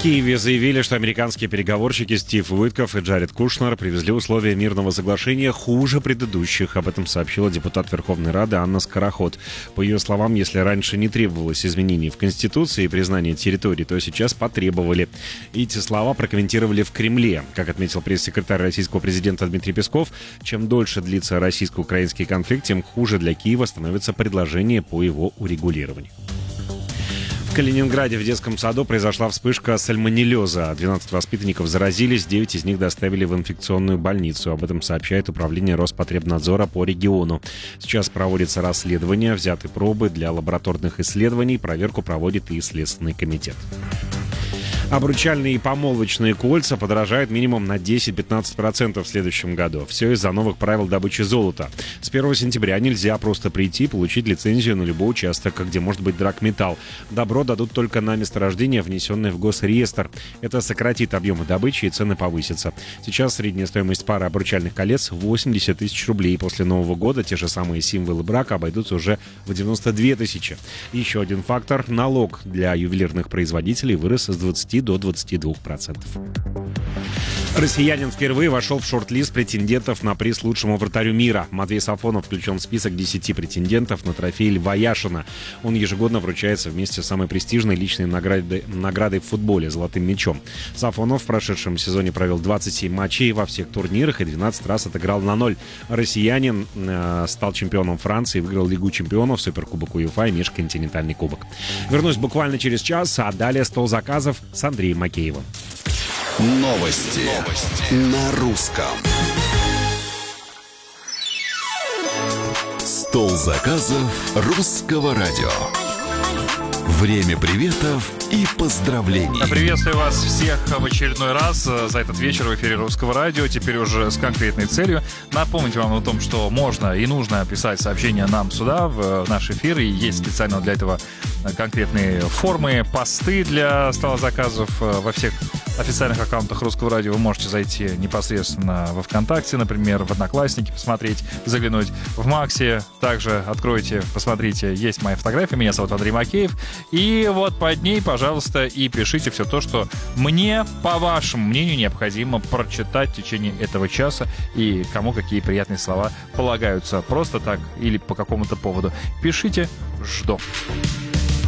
Киеве заявили, что американские переговорщики Стив Уитков и Джаред Кушнер привезли условия мирного соглашения хуже предыдущих. Об этом сообщила депутат Верховной Рады Анна Скороход. По ее словам, если раньше не требовалось изменений в Конституции и признания территорий, то сейчас потребовали. Эти слова прокомментировали в Кремле. Как отметил пресс-секретарь российского президента Дмитрий Песков, чем дольше длится российско-украинский конфликт, тем хуже для Киева становится предложение по его урегулированию. В Калининграде в детском саду произошла вспышка сальмонеллеза. 12 воспитанников заразились, 9 из них доставили в инфекционную больницу. Об этом сообщает Управление Роспотребнадзора по региону. Сейчас проводится расследование, взяты пробы для лабораторных исследований, проверку проводит и Следственный комитет. Обручальные и помолвочные кольца подорожают минимум на 10-15% в следующем году. Все из-за новых правил добычи золота. С 1 сентября нельзя просто прийти и получить лицензию на любой участок, где может быть драгметалл. Добро дадут только на месторождение, внесенное в госреестр. Это сократит объемы добычи и цены повысятся. Сейчас средняя стоимость пары обручальных колец 80 тысяч рублей. После Нового года те же самые символы брака обойдутся уже в 92 тысячи. Еще один фактор – налог для ювелирных производителей вырос с 20 до 22%. Россиянин впервые вошел в шорт-лист претендентов на приз лучшему вратарю мира. Матвей Сафонов включен в список 10 претендентов на трофей Льва Яшина. Он ежегодно вручается вместе с самой престижной личной наградой в футболе – золотым мячом. Сафонов в прошедшем сезоне провел 27 матчей во всех турнирах и 12 раз отыграл на 0. Россиянин стал чемпионом Франции, выиграл Лигу чемпионов, Суперкубок УЕФА и Межконтинентальный кубок. Вернусь буквально через час, а далее стол заказов с Андреем Макеевым. Новости на русском. Стол заказов русского радио. Время приветов и поздравлений. Приветствую вас всех в очередной раз за этот вечер в эфире Русского радио. Теперь уже с конкретной целью напомнить вам о том, что можно и нужно писать сообщения нам сюда, в наш эфир. И есть специально для этого конкретные формы, посты для стола заказов во всех официальных аккаунтах Русского радио. Вы можете зайти непосредственно во ВКонтакте, например, в Одноклассники, посмотреть, заглянуть в Максе. Также откройте, посмотрите, есть моя фотография. Меня зовут Андрей Макеев. И вот под ней, пожалуйста, и пишите все то, что мне, по вашему мнению, необходимо прочитать в течение этого часа, и кому какие приятные слова полагаются просто так или по какому-то поводу. Пишите, жду.